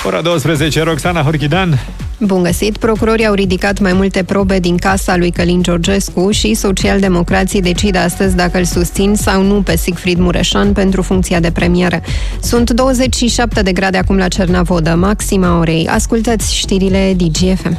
Ora 12, Roxana Horchidan. Bun găsit! Procurorii au ridicat mai multe probe din casa lui Călin Georgescu și socialdemocrații decid astăzi dacă îl susțin sau nu pe Siegfried Mureșan pentru funcția de premier. Sunt 27 de grade acum la Cernavodă, maxima orei. Ascultați știrile DGFM.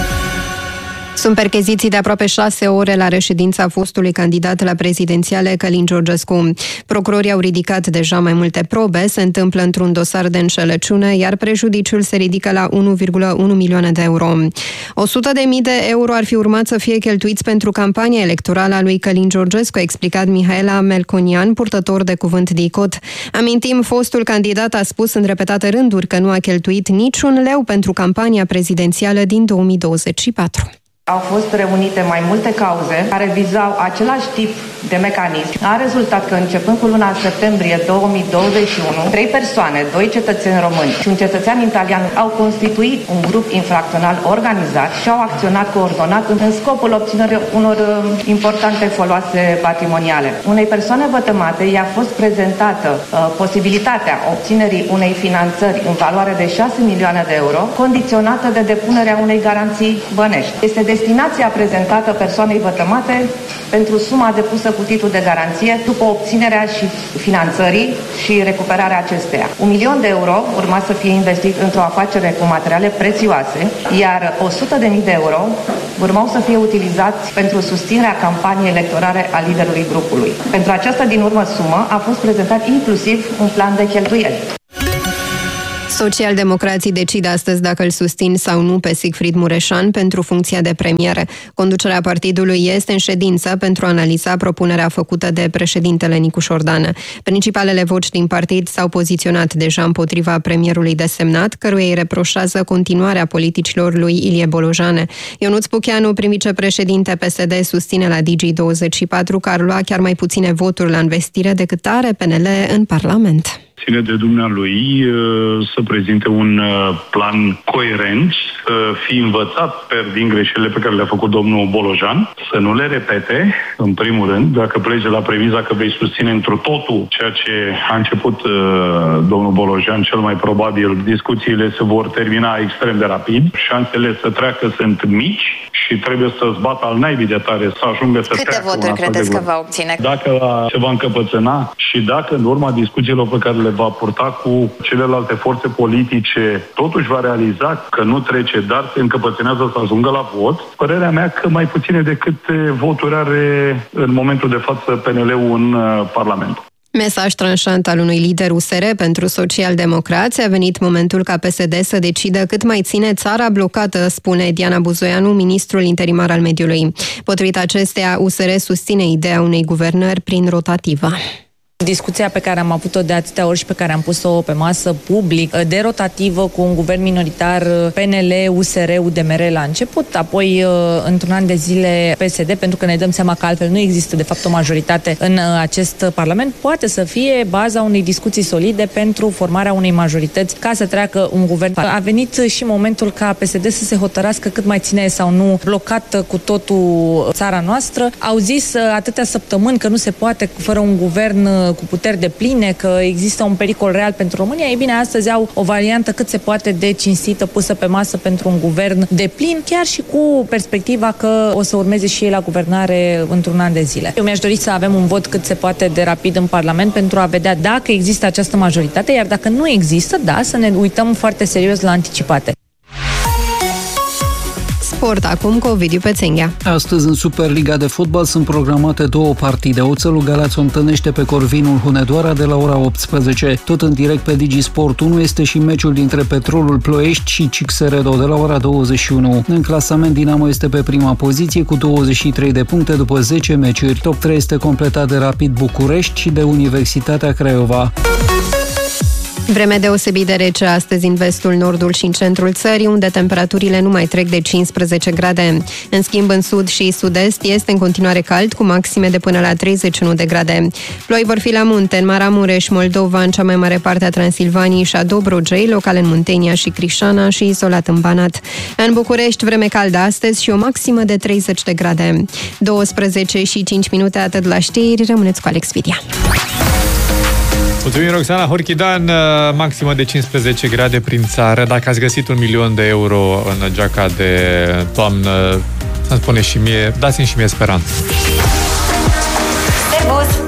Sunt percheziții de aproape 6 ore la reședința fostului candidat la prezidențiale Călin Georgescu. Procurorii au ridicat deja mai multe probe, se întâmplă într-un dosar de înșelăciune, iar prejudiciul se ridică la 1,1 milioane de euro. 100.000 de euro ar fi urmat să fie cheltuiți pentru campania electorală a lui Călin Georgescu, a explicat Mihaela Melconian, purtător de cuvânt DICOT. Amintim, fostul candidat a spus în repetate rânduri că nu a cheltuit niciun leu pentru campania prezidențială din 2024. Au fost reunite mai multe cauze care vizau același tip de mecanism. A rezultat că începând cu luna septembrie 2021, 3 persoane, 2 cetățeni români și un cetățean italian au constituit un grup infracțional organizat și au acționat coordonat în scopul obținerii unor importante foloase patrimoniale. Unei persoane vătămate i-a fost prezentată posibilitatea obținerii unei finanțări în valoare de 6 milioane de euro, condiționată de depunerea unei garanții bănești. Este destinația prezentată persoanei vătămate pentru suma depusă cu titlu de garanție după obținerea și finanțării și recuperarea acesteia. 1 milion de euro urma să fie investit într-o afacere cu materiale prețioase, iar 100.000 de euro urmau să fie utilizați pentru susținerea campaniei electorale a liderului grupului. Pentru această din urmă sumă a fost prezentat inclusiv un plan de cheltuieli. Socialdemocrații decid astăzi dacă îl susțin sau nu pe Siegfried Mureșan pentru funcția de premier. Conducerea partidului este în ședință pentru a analiza propunerea făcută de președintele Nicu Șordan. Principalele voci din partid s-au poziționat deja împotriva premierului desemnat, căruia îi reproșează continuarea politicilor lui Ilie Bolojan. Ionuț Pucheanu, prim vicepreședinte PSD, susține la Digi24 că ar lua chiar mai puține voturi la investire decât are PNL în Parlament. Ține de dumnealui să prezinte un plan coerent, să fie învățat din greșelile pe care le-a făcut domnul Bolojan, să nu le repete, în primul rând, dacă pleci de la premiza că vei susține întru totul ceea ce a început domnul Bolojan, cel mai probabil discuțiile se vor termina extrem de rapid, șansele să treacă sunt mici și trebuie să-ți bată al naibii de tare să ajungă să treacă. Câte voturi credeți că va obține? Dacă se va încăpățâna și dacă în urma discuțiilor pe care le va purta cu celelalte forțe politice, totuși va realiza că nu trece, dar se încăpățânează să ajungă la vot, părerea mea că mai puține decât voturi are în momentul de față PNL-ul în Parlament. Mesaj tranșant al unui lider USR pentru socialdemocrați. A venit momentul ca PSD să decidă cât mai ține țara blocată, spune Diana Buzoianu, ministrul interimar al mediului. Potrivit acesteia, USR susține ideea unei guvernări prin rotativă. Discuția pe care am avut-o de atâtea ori și pe care am pus-o pe masă public, de rotativă cu un guvern minoritar PNL, USR, UDMR la început, apoi într-un an de zile PSD, pentru că ne dăm seama că altfel nu există de fapt o majoritate în acest Parlament, poate să fie baza unei discuții solide pentru formarea unei majorități ca să treacă un guvern. A venit și momentul ca PSD să se hotărască cât mai ține sau nu blocat cu totul țara noastră. Au zis atâtea săptămâni că nu se poate fără un guvern cu puteri depline, că există un pericol real pentru România. Ei bine, astăzi au o variantă cât se poate de cinstită pusă pe masă pentru un guvern deplin, chiar și cu perspectiva că o să urmeze și ei la guvernare într-un an de zile. Eu mi-aș dori să avem un vot cât se poate de rapid în Parlament pentru a vedea dacă există această majoritate, iar dacă nu există, da, să ne uităm foarte serios la anticipate. Sport acum cu Ovidiu Pețenghea. Astăzi în Superliga de fotbal sunt programate 2 partide. Oțelul Galați o întâlnește pe Corvinul Hunedoara de la ora 18. Tot în direct pe Digisport 1 este și meciul dintre Petrolul Ploiești și Cixeredo de la ora 21. În clasament Dinamo este pe prima poziție cu 23 de puncte după 10 meciuri. Top 3 este completat de Rapid București și de Universitatea Craiova. Vreme deosebit de rece astăzi în vestul, nordul și în centrul țării, unde temperaturile nu mai trec de 15 grade. În schimb, în sud și sud-est este în continuare cald, cu maxime de până la 31 de grade. Ploi vor fi la munte, în Maramureș, Moldova, în cea mai mare parte a Transilvaniei și a Dobrogei, local în Muntenia și Crișana și izolat în Banat. În București, vreme caldă astăzi și o maximă de 30 de grade. 12 și 5 minute, atât la știri, rămâneți cu Alex Vidia. Mulțumim, Roxana Horchidan. Maximă de 15 grade prin țară. Dacă ați găsit 1 milion de euro în geaca de toamnă, să-mi spuneți și mie, dați-mi și mie speranță. Servus!